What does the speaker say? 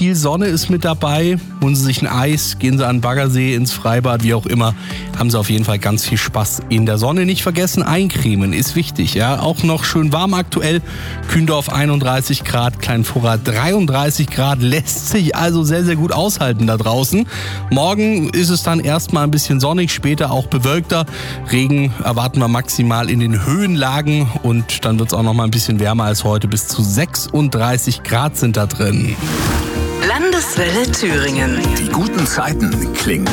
viel Sonne ist mit dabei. Holen Sie sich ein Eis, gehen Sie an den Baggersee, ins Freibad, wie auch immer. Haben Sie auf jeden Fall ganz viel Spaß in der Sonne. Nicht vergessen, eincremen ist wichtig. Ja, auch noch schön warm aktuell. Kühndorf 31 Grad, Kleinvorrat 33 Grad. Lässt sich also sehr, sehr gut aushalten da draußen. Morgen ist es dann erstmal ein bisschen sonnig, später auch bewölkter. Regen erwarten wir maximal in den Höhenlagen und dann wird es auch noch mal ein bisschen wärmer als heute. Bis zu 36 Grad sind da drin. Landeswelle Thüringen. Die guten Zeiten klingen